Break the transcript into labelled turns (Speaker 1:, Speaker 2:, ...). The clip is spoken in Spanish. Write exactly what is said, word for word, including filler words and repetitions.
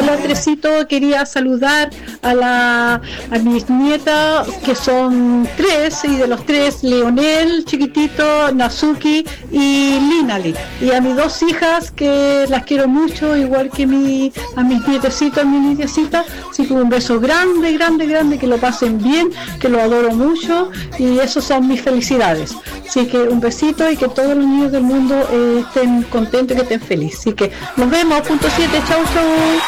Speaker 1: Hola Tresito, quería saludar a la a mis nietas que son tres, y de los tres Leonel, chiquitito, Nazuki y Linali, y a mis dos hijas que las quiero mucho, igual que mi, a mis nietecitos, a mis nietecitas. Así que un beso grande, grande, grande, que lo pasen bien, que lo adoro mucho, y eso son mis felicidades. Así que un besito y que todos los niños del mundo eh, estén contentos y que estén felices. Así que nos vemos, punto siete, chau chau.